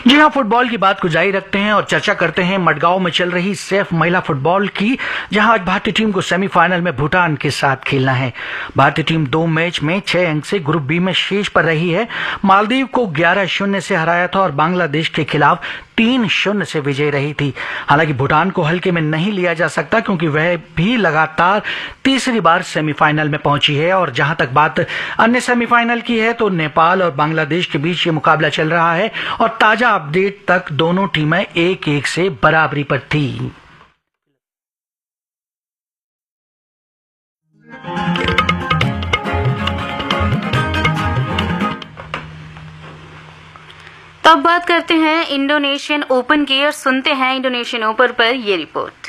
जी हाँ, फुटबॉल की बात को जारी रखते हैं और चर्चा करते हैं मडगांव में चल रही सैफ महिला फुटबॉल की, जहां आज भारतीय टीम को सेमीफाइनल में भूटान के साथ खेलना है। भारतीय टीम 2 मैच में 6 अंक से ग्रुप बी में शीर्ष पर रही है। मालदीव को 11-0 से हराया था और बांग्लादेश के खिलाफ 3-0 से विजय रही थी। हालांकि भूटान को हल्के में नहीं लिया जा सकता क्योंकि वह भी लगातार तीसरी बार सेमीफाइनल में पहुंची है। और जहां तक बात अन्य सेमीफाइनल की है तो नेपाल और बांग्लादेश के बीच ये मुकाबला चल रहा है और ताजा अपडेट तक दोनों टीमें 1-1 से बराबरी पर थी। तो अब बात करते हैं इंडोनेशियन ओपन की और सुनते हैं इंडोनेशियन ओपन पर ये रिपोर्ट।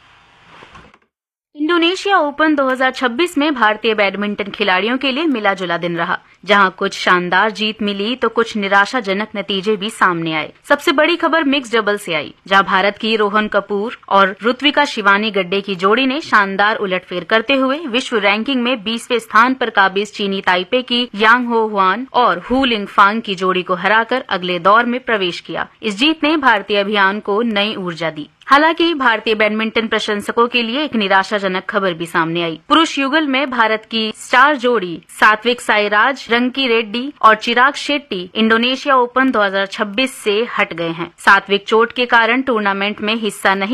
इंडोनेशिया ओपन 2026 में भारतीय बैडमिंटन खिलाड़ियों के लिए मिला जुला दिन रहा, जहां कुछ शानदार जीत मिली तो कुछ निराशाजनक नतीजे भी सामने आए। सबसे बड़ी खबर मिक्स डबल से आई, जहां भारत की रोहन कपूर और ऋत्विका शिवानी गड्डे की जोड़ी ने शानदार उलटफेर करते हुए विश्व रैंकिंग में 20वें स्थान पर काबिज चीनी ताइपे की यांग हो हुआन और हु लिंगफांग की जोड़ी को हराकर अगले दौर में प्रवेश किया। इस जीत ने भारतीय अभियान को नई ऊर्जा दी। हालांकि भारतीय बैडमिंटन प्रशंसकों के लिए एक निराशाजनक खबर भी सामने आई। पुरुष युगल में भारत की स्टार जोड़ी सात्विक साईराज, रंकी रेड्डी और चिराग शेट्टी इंडोनेशिया ओपन 2026 से हट गए हैं। सात्विक चोट के कारण टूर्नामेंट में हिस्सा नहीं